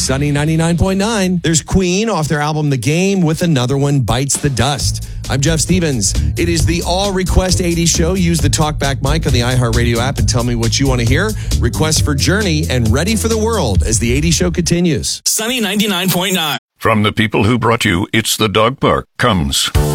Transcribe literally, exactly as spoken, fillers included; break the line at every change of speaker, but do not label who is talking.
Sunny ninety-nine point nine. There's Queen off their album The Game with another one, Bites the Dust. I'm Jeff Stevens. It is the All Request eighties show. Use the TalkBack mic on the iHeartRadio app and tell me what you want to hear. Request for Journey and Ready for the World as the eighties show continues.
Sunny ninety-nine point nine.
From the people who brought you It's the Dog Park comes